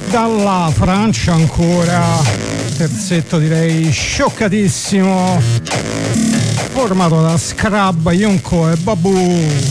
Dalla Francia ancora, terzetto direi scioccatissimo, formato da Scrub, Yonko e Babu.